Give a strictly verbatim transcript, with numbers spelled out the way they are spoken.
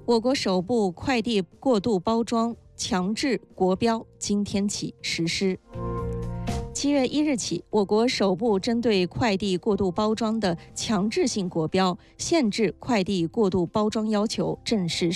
我国首部快递过度包装强制国标今天起实施。七月一日起，我国首部针对快递过度包装的强制性国标、限制快递过度包装要求正式